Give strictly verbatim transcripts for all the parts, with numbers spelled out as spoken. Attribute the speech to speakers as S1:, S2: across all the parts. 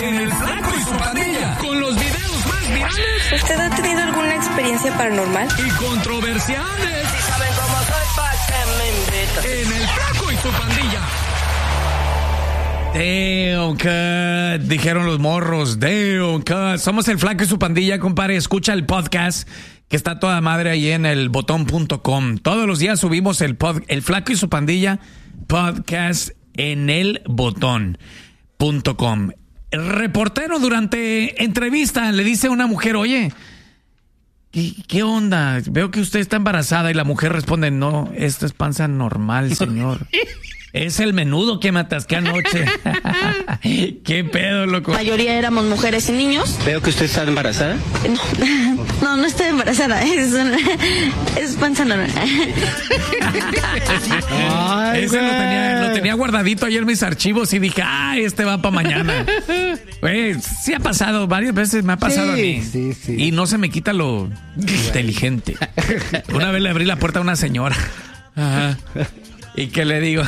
S1: en El Flaco y su Pandilla, con los videos más virales.
S2: ¿Usted ha tenido alguna experiencia paranormal?
S1: Y controversiales.
S3: Si saben cómo soy, ¿pa' qué me invitan?
S1: En El Flaco y su Pandilla.
S4: Damn, cut. Dijeron los morros. Damn, cut. Somos El Flaco y su Pandilla, compadre. Escucha el podcast que está toda madre ahí en el botón punto com. Todos los días subimos el, pod, el Flaco y su Pandilla podcast en el botón punto com. El reportero durante entrevista le dice a una mujer, oye, ¿qué, qué onda? Veo que usted está embarazada. Y la mujer responde, no, esto es panza normal, señor. Es el menudo que me atasqué anoche. ¿Qué pedo, loco?
S2: La mayoría éramos mujeres y niños.
S5: Veo que usted está embarazada.
S2: No, no, no estoy embarazada. Es, una, es panza normal.
S4: Ay, ese lo tenía, lo tenía guardadito ayer en mis archivos y dije, ah, este va para mañana. Güey, sí ha pasado, varias veces me ha pasado
S6: sí,
S4: a mí.
S6: Sí, sí.
S4: Y no se me quita lo inteligente. Una vez le abrí la puerta a una señora. Ajá. ¿Y qué le digo?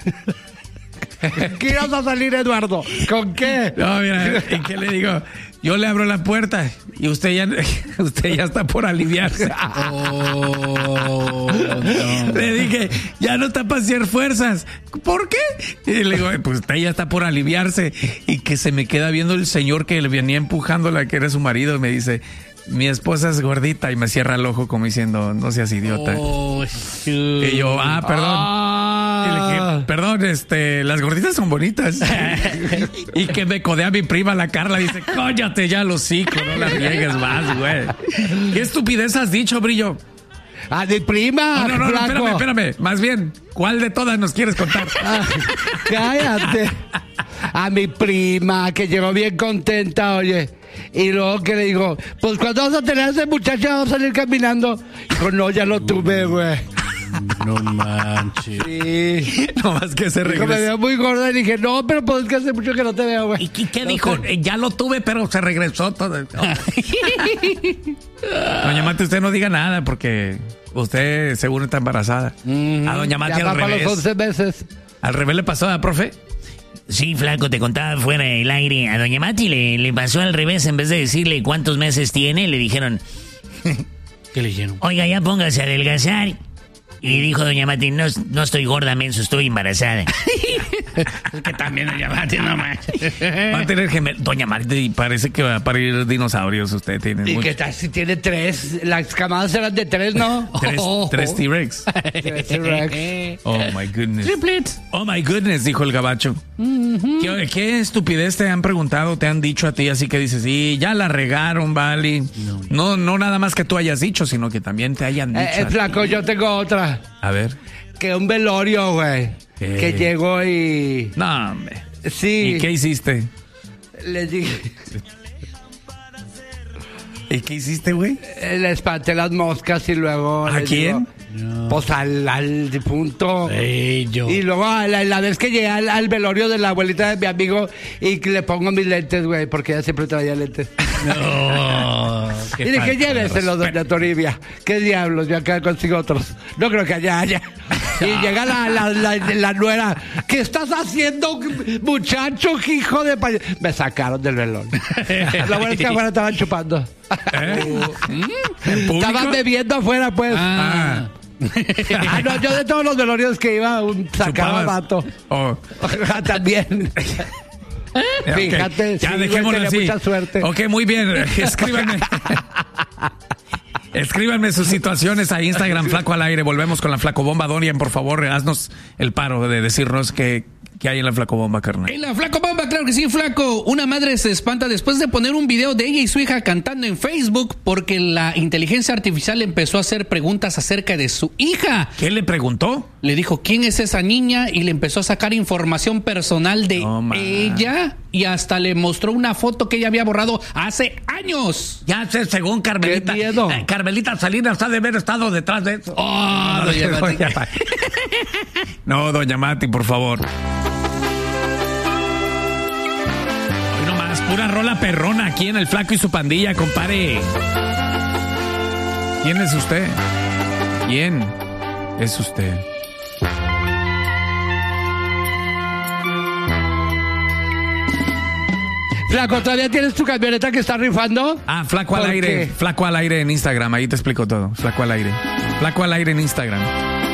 S6: ¿Qué ibas a salir, Eduardo? ¿Con qué?
S4: No, mira, ¿y qué le digo? Yo le abro la puerta y usted ya, usted ya está por aliviarse. Oh, no. Le dije, ya no está para hacer fuerzas. ¿Por qué? Y le digo, pues usted ya está por aliviarse. Y que se me queda viendo el señor que le venía empujándola, que era su marido, y me dice, mi esposa es gordita, y me cierra el ojo como diciendo, no seas idiota. Oh, y yo, ah, perdón. Ah. Y le dije, perdón, este, las gorditas son bonitas. Y que me codea mi prima, la Carla, dice, cóllate ya los hocico, no la riegues más, güey. ¿Qué estupidez has dicho, Brillo?
S6: A mi prima.
S4: No, no, no, espérame, espérame. Más bien, ¿cuál de todas nos quieres contar?
S6: Ah, cállate. A mi prima, que llegó bien contenta, oye. Y luego que le digo, pues cuando vas a tener a ese muchacho, vamos a salir caminando. Dijo, no, ya lo tuve, güey.
S7: No manches.
S6: Sí.
S4: No más que se regresó.
S6: Me veo muy gorda y dije, no, pero pues es que hace mucho que no te veo, güey.
S4: ¿Y qué, qué
S6: no
S4: dijo?
S6: Te...
S4: Ya lo tuve, pero se regresó todo. Doña Mati, usted no diga nada porque usted seguro está embarazada. Mm-hmm. A Doña Mati
S6: ya
S4: al
S6: va
S4: revés.
S6: Para los once meses.
S4: ¿Al revés le pasó a profe?
S8: Sí, Flaco, te contaba fuera del aire. A Doña Mati le, le pasó al revés. En vez de decirle cuántos meses tiene, le dijeron...
S7: ¿Qué le dijeron?
S8: Oiga, ya póngase a adelgazar. Y dijo Doña Mati, no, no estoy gorda, menso, estoy embarazada.
S7: Es que también Doña Mati, no manches.
S4: Va a tener gemel... Doña Mati parece que va a parir dinosaurios. Usted tiene
S6: ¿Y
S4: mucho.
S6: qué tal si tiene tres? Las camadas eran de tres, ¿no?
S4: Tres,
S6: oh,
S4: tres
S6: oh.
S4: T-Rex.
S6: Tres T-Rex.
S4: Oh, my goodness.
S7: Triplets.
S4: Oh, my goodness, dijo el gabacho. Mm-hmm. ¿Qué, ¿Qué estupidez te han preguntado, te han dicho a ti? Así que dices, sí, ya la regaron, vale. No, no, no nada más que tú hayas dicho, sino que también te hayan dicho.
S6: Eh, eh, flaco, yo tengo otra.
S4: A ver.
S6: Que un velorio, güey. Que llegó y...
S4: No, hombre.
S6: Sí.
S4: ¿Y qué hiciste?
S6: Le dije...
S4: ¿Y qué hiciste, güey?
S6: Le espanté las moscas y luego...
S4: ¿A quién?
S6: Digo, no. Pues al, al difunto.
S7: Hey, yo.
S6: Y luego a la, la vez que llegué al, al velorio de la abuelita de mi amigo y que le pongo mis lentes, güey, porque ella siempre traía lentes.
S7: No.
S6: Y dije, lléveselo, doña Toribia. ¿Qué diablos? Yo acá consigo otros. No creo que allá haya. Y llega la, la, la, la nuera. ¿Qué estás haciendo, muchacho, hijo de pay-? Me sacaron del velorio. Lo bueno es que afuera estaban chupando.
S4: ¿Eh?
S6: Estaban bebiendo afuera, pues.
S4: Ah.
S6: Ah, no, yo de todos los velorios que iba, un sacaba vato.
S4: Oh.
S6: También. Fíjate,
S4: okay. Ya
S6: sí,
S4: dejémoslo
S6: güey,
S4: así.
S6: Mucha suerte.
S4: Ok, muy bien. Escríbanme. Escríbanme sus situaciones a Instagram, Flaco al Aire. Volvemos con la Flacobomba. Dorian, por favor, haznos el paro de decirnos qué, qué hay en la Flacobomba, carnal.
S7: En la Flacobomba, claro que sí, Flaco. Una madre se espanta después de poner un video de ella y su hija cantando en Facebook porque la inteligencia artificial empezó a hacer preguntas acerca de su hija.
S4: ¿Qué le preguntó?
S7: Le dijo, ¿quién es esa niña? Y le empezó a sacar información personal de
S4: no,
S7: ella y hasta le mostró una foto que ella había borrado hace años.
S4: Ya sé, según Carmelita.
S6: ¡Qué miedo!
S4: Eh, Carmelita Salinas ha de haber estado detrás de eso.
S7: Oh,
S4: no,
S7: doña Mati.
S4: No, doña Mati, por favor. Hoy nomás, pura rola perrona aquí en El Flaco y su Pandilla, compare. ¿Quién es usted? ¿Quién es usted?
S6: Flaco, ¿todavía tienes tu camioneta que está rifando?
S4: Ah, Flaco al aire.
S6: ¿Qué?
S4: Flaco al aire en Instagram. Ahí te explico todo. Flaco al aire. Flaco al aire en Instagram.